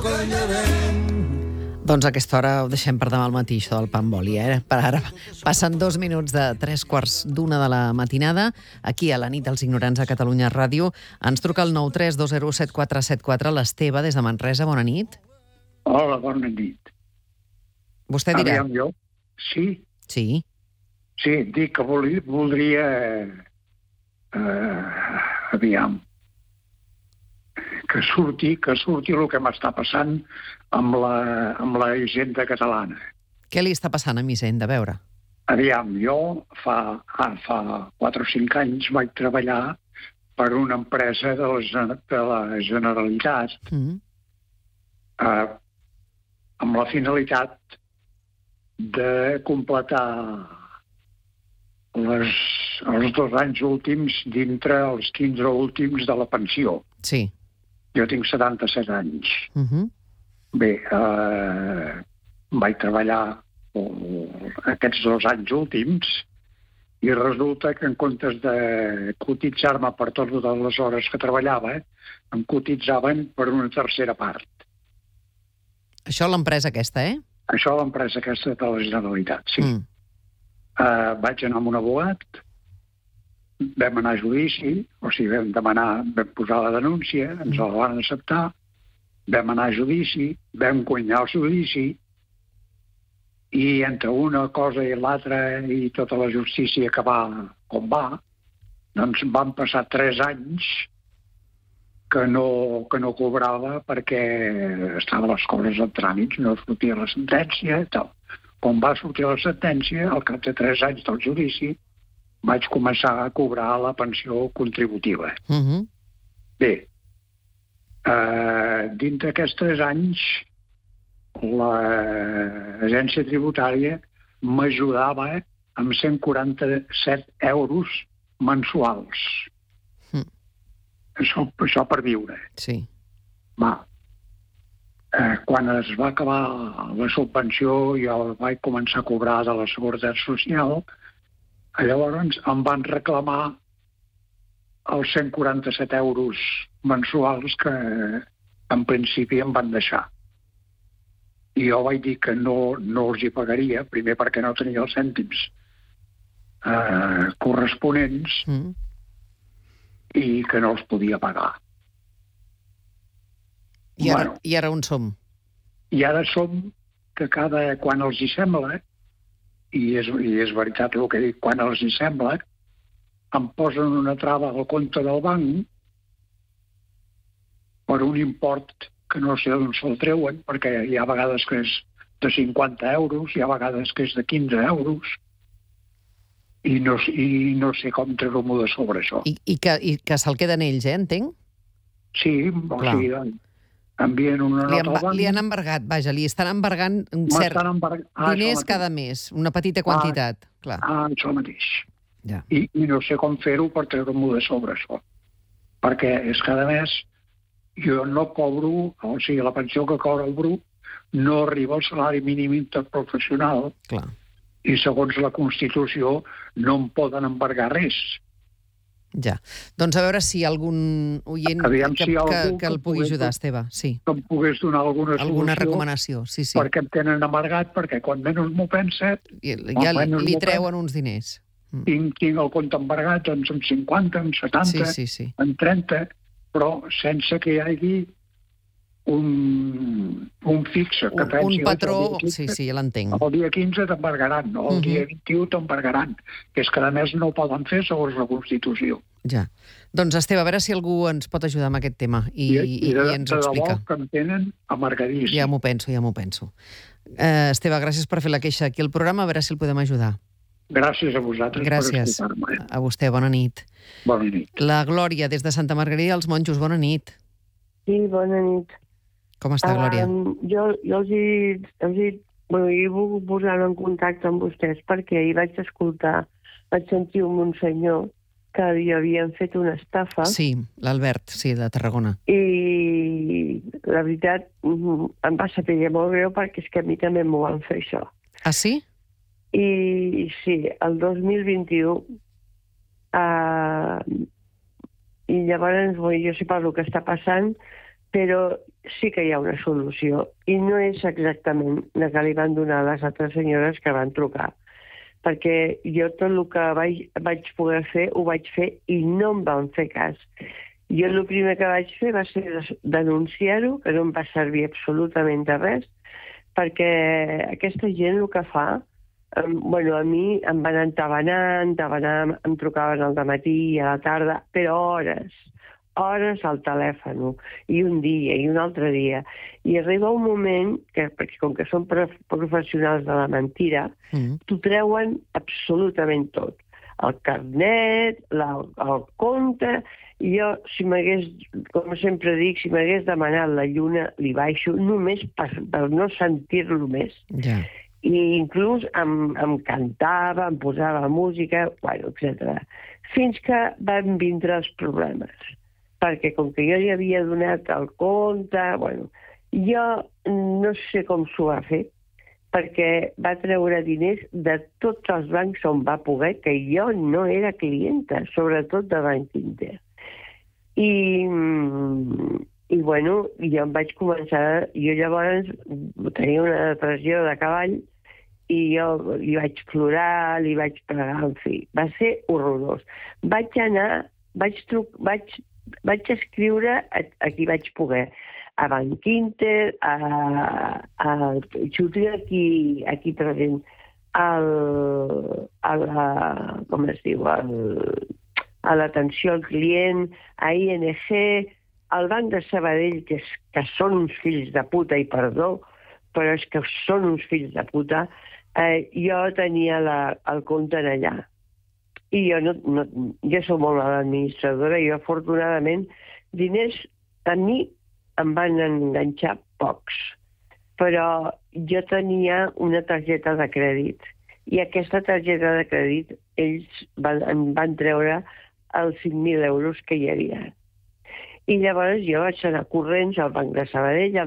Doncs a aquesta hora ho deixem per demà al matí, això del pa amb oli, Per ara passen 2 minuts de 3:45 de la matinada. Aquí a la nit dels ignorants a Catalunya Ràdio. Ens truca el 932017474 l'Esteve des de Manresa. Bona nit. Hola, bona nit. Vostè dirà. Aviam, jo? Sí? Sí. Sí, dic que voldria... aviam... que surti el que m'està passant amb la Hisenda catalana. Què li està passant a Hisenda? A veure. Aviam, jo fa 4 o 5 anys vaig treballar per una empresa de la Generalitat amb la finalitat de completar els 2 anys últims dintre els 15 últims de la pensió. Sí. Jo tinc 77 anys. Bé, vaig treballar aquests 2 anys últims i resulta que en comptes de cotitzar-me per totes les hores que treballava, em cotitzaven per una tercera part. Això l'empresa aquesta, Això l'empresa aquesta de la Generalitat, sí. Vaig anar amb un abogat, vam anar a judici, o sigui, vam posar la denúncia, ens la van acceptar, vam anar a judici, vam guanyar el judici, i entre una cosa i l'altra i tota la justícia que va com va, doncs van passar 3 anys que no cobrava perquè estaven les coses en tràmits, no sortia la sentència i tal. Quan va sortir la sentència, al cap de 3 anys del judici, vaig començar a cobrar la pensió contributiva. Bé, dins d'aquests 3 anys, l'agència tributària m'ajudava amb 147 euros mensuals. Això per viure. Sí. Quan es va acabar la subvenció, jo vaig començar a cobrar de la Seguretat Social. Llavors em van reclamar els 147 euros mensuals que en principi em van deixar. I jo vaig dir que no els hi pagaria, primer perquè no tenia els cèntims corresponents i que no els podia pagar. I ara on som? I ara som que quan els hi sembla, i és veritat el que dic, quan els hi sembla, em posen una trava al compte del banc per un import que no sé d'on se'l treuen, perquè hi ha vegades que és de 50 euros, hi ha vegades que és de 15 euros, i no sé com treure-m'ho de sobre això. I que se'l queden ells, entenc? Sí, o sigui, envien una nota al banc. Li han embargat, vaja, li estan embargant diners cada mes, una petita quantitat. Això mateix. I no sé com fer-ho per treure-m'ho de sobre això. Perquè és cada mes jo no cobro, o sigui, la pensió que cobro no arriba al salari mínim interprofessional. Clar. I segons la Constitució no em poden embargar res. Ja. Doncs a veure si algun oient que el pugui ajudar, Esteve. Sí. Que em pogués donar alguna recomanació. Sí. Perquè em tenen embargat, perquè quan menys m'ho pensa... Ja li treuen uns diners. Tinc el compte embargat doncs, en 50, en 70, en 30, però sense que hi hagi un fixe. Un patró, sí, l'entenc. El dia 15 t'embargaran, no? El dia 21 t'embargaran, que és que a més no ho poden fer segons la Constitució. Ja. Doncs, Esteve, a veure si algú ens pot ajudar amb aquest tema i ens ho explica. De debò que em tenen amargadíssim. Ja m'ho penso. Esteve, gràcies per fer la queixa aquí al programa, a veure si el podem ajudar. Gràcies a vosaltres per escoltar-me. A vostè, bona nit. Bona nit. La Glòria, des de Santa Margarida dels Monjos, bona nit. Sí, bona nit. Com està, Glòria? Jo he volgut posar-me en contacte amb vostès perquè ahir vaig sentir un monsenyor que li havien fet una estafa. Sí, l'Albert, sí, de Tarragona. I la veritat em va saber molt greu perquè és que a mi també m'ho van fer això. Ah, sí? I sí, el 2021 i llavors jo sé per el que està passant, però sí que hi ha una solució i no és exactament la que li van donar les altres senyores que van trucar. Perquè jo tot el que vaig poder fer ho vaig fer i no em van fer cas. Jo el primer que vaig fer va ser denunciar-ho, que no em va servir absolutament de res, perquè aquesta gent el que fa, a mi em van entabanar, em trucaven al matí i a la tarda, però hores al telèfon, i un dia, i un altre dia. I arriba un moment que, perquè com que són professionals de la mentira, t'ho treuen absolutament tot. El carnet, el compte, i jo, si m'hagués, com sempre dic, si m'hagués demanat la lluna, li baixo, només per no sentir-lo més. Ja. I inclús em cantava, em posava música, etc. Fins que van vindre els problemes. Perquè com que jo li havia donat el compte, jo no sé com s'ho va fer, perquè va treure diners de tots els bancs on va poder, que jo no era clienta, sobretot de Banc Inter. I jo em vaig començar, jo llavors tenia una depressió de cavall i jo li vaig plorar, li vaig pregar, en fi, va ser horrorós. Vaig escriure a qui vaig poder, a Banc Inter, sortir aquí present, a l'atenció al client, a ING, al Banc de Sabadell, que són uns fills de puta, i perdó, però és que són uns fills de puta, jo tenia el compte allà. I jo soc molt mala administradora i afortunadament diners a mi em van enganxar pocs. Però jo tenia una targeta de crèdit i aquesta targeta de crèdit ells em van treure els 5.000 euros que hi havia. I llavors jo vaig anar corrents al Banc de Sabadell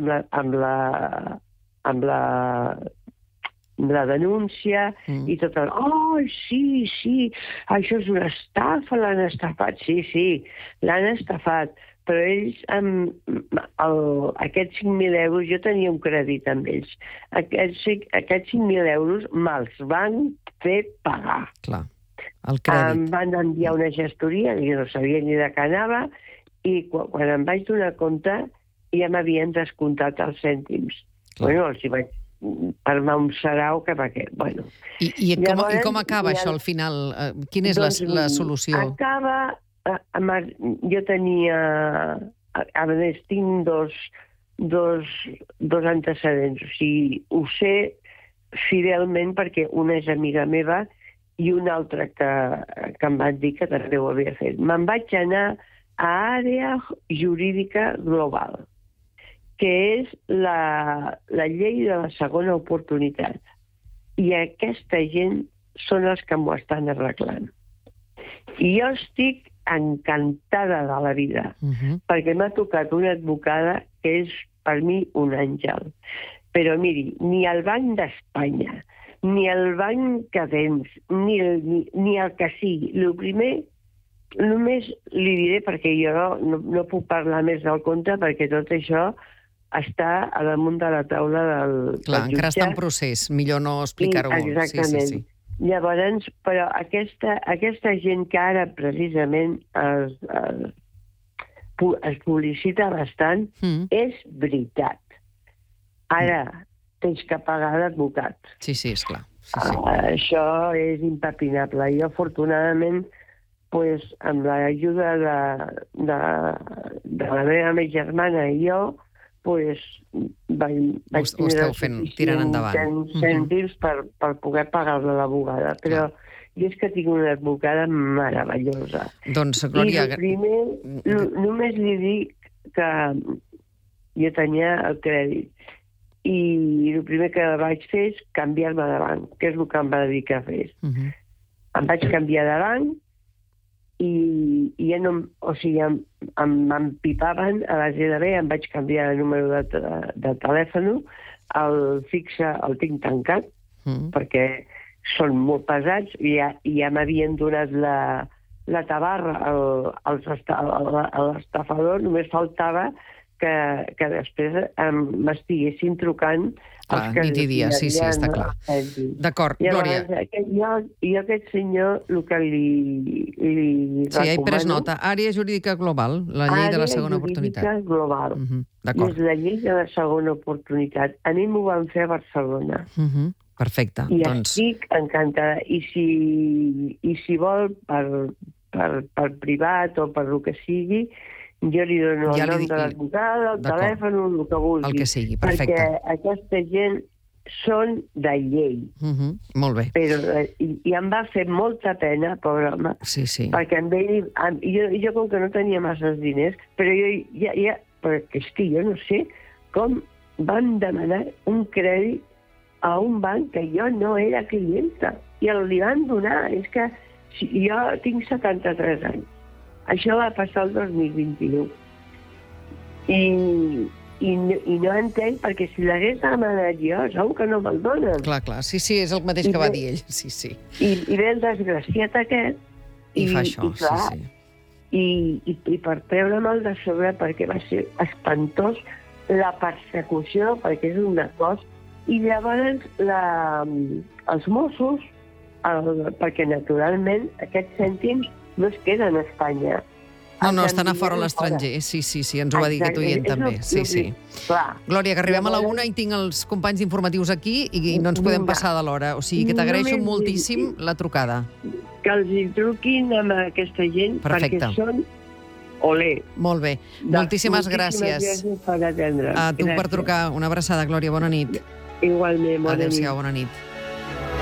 amb la denúncia i tot el... sí, això és una estafa, l'han estafat. Sí, l'han estafat. Però ells, aquests 5.000 euros, jo tenia un crèdit amb ells. Aquests 5.000 euros me'ls van fer pagar. Clar, el crèdit. Em van enviar una gestoria, que jo no sabia ni de què anava, i quan em vaig donar compte ja m'havien descomptat els cèntims. Els hi vaig per un sarau cap a aquest. I com acaba això al final? Quina és la solució? Acaba... Jo tenia... A més, tinc dos antecedents. O sigui, ho sé fidelment perquè una és amiga meva i una altra que em van dir que també ho havia fet. Me'n vaig anar a Àrea Jurídica Global, que és la llei de la segona oportunitat. I aquesta gent són els que m'ho estan arreglant. I jo estic encantada de la vida, perquè m'ha tocat una advocada que és per mi un àngel. Però miri, ni el Banc d'Espanya, ni el Banc Cadens, ni el que sigui. El primer, només li diré, perquè jo no puc parlar més del compte, perquè tot això està a damunt de la taula del jutge. Clar, encara està en procés, millor no explicar-ho. Exactament. Sí. Llavors, però aquesta gent que ara precisament es publicita bastant, és veritat. Ara tens que pagar l'advocat. Sí, esclar. Això és impepinable. Jo, afortunadament, amb l'ajuda de la meva germana i jo, vaig tirant endavant cèntims per poder pagar-la a l'advocada. Però jo és que tinc una advocada meravellosa. Doncs, Glòria... I el primer, només li dic que jo tenia el crèdit. I el primer que vaig fer és canviar-me de banc, que és el que em va dir que fes. Em vaig canviar de banc i ja no... O sigui, m'empipaven a base de bé, em vaig canviar el número de telèfon, el fixe el tinc tancat, perquè són molt pesats i ja m'havien donat la tabarra a l'estafador, només faltava que després m'estiguessin trucant Clar, nit i dia, sí, està clar. D'acord, Glòria. Jo aquest senyor, el que li recomano... Sí, he pres nota. Àrea jurídica global, la llei de la segona oportunitat. Àrea jurídica global. D'acord. És la llei de la segona oportunitat. A mi m'ho van fer a Barcelona. Perfecte. I estic encantada. I si vol, per privat o per el que sigui, jo li dono el nom de l'advocada, el telèfon, el que vulgui. El que sigui, perfecte. Perquè aquesta gent són de llei. Molt bé. I em va fer molta pena, pobre home, perquè amb ell... Jo com que no tenia massa diners, però perquè és que jo no sé com van demanar un crèdit a un banc que jo no era clienta. I el li van donar. És que jo tinc 73 anys. Això va passar el 2021. I no entenc, perquè si l'hagués demanat jo, segur que no me'l donen. Clar, sí, és el mateix que va dir ell, sí. I ve el desgraciat aquest... I fa això, sí. I per treure'm de sobre, perquè va ser espantós la persecució, perquè és una cosa. I llavors els Mossos, perquè naturalment aquests cèntims no es queden a Espanya. No, estan a fora a l'estranger. Sí, ens ho va dir aquest oient també. Sí. Glòria, que arribem a la 1 i tinc els companys informatius aquí i no ens podem passar de l'hora. O sigui que t'agraeixo moltíssim la trucada. Que els hi truquin amb aquesta gent perquè són olé. Molt bé. Moltíssimes gràcies. Per atendre. A tu per trucar. Una abraçada, Glòria. Bona nit. Igualment, bona nit. Adéu-siau, bona nit.